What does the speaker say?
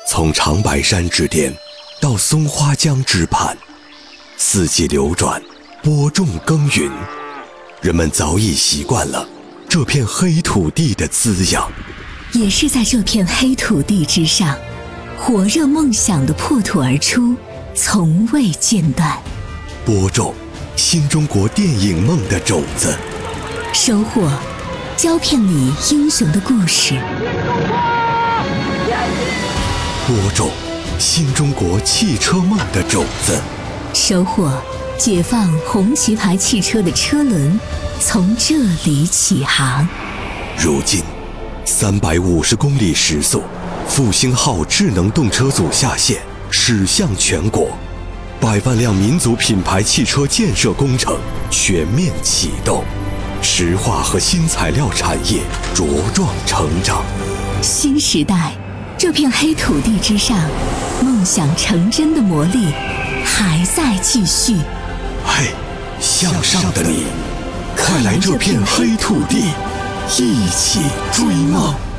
从长白山之巅到松花江之畔，四季流转，播种耕耘，人们早已习惯了这片黑土地的滋养。 也是在这片黑土地之上，火热梦想的破土而出，从未间断。 播种新中国电影梦的种子， 收获胶片里英雄的故事。 播种新中国汽车梦的种子， 收获解放红旗牌汽车的车轮从这里起航。 如今350公里时速，复兴号智能动车组下线，驶向全国，100万辆民族品牌汽车建设工程全面启动，石化和新材料产业茁壮成长。 新时代，这片黑土地之上，梦想成真的魔力还在继续。 嘿，向上的你，快来这片黑土地，一起追梦。